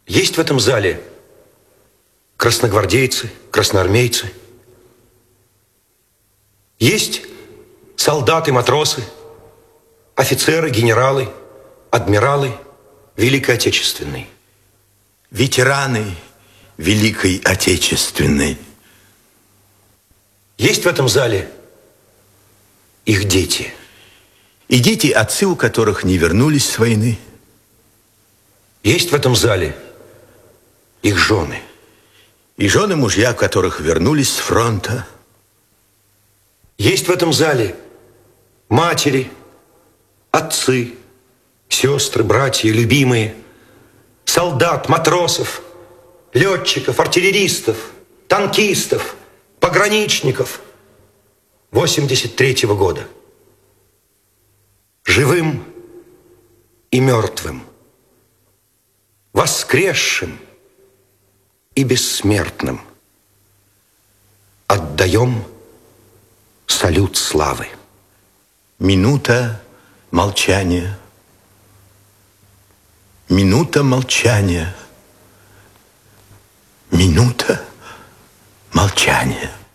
Есть в этом зале красногвардейцы, красноармейцы. Есть солдаты, матросы, офицеры, генералы, адмиралы Великой Отечественной. Ветераны Великой Отечественной. Есть в этом зале их дети. И дети, отцы у которых не вернулись с войны. Есть в этом зале их жены. И жены, мужья которых вернулись с фронта. Есть в этом зале матери, отцы, сестры, братья, любимые, солдат, матросов, летчиков, артиллеристов, танкистов, пограничников 83-го года. Живым и мертвым, воскресшим и бессмертным отдаем салют славы. Минута молчания. Минута молчания. Минута молчания.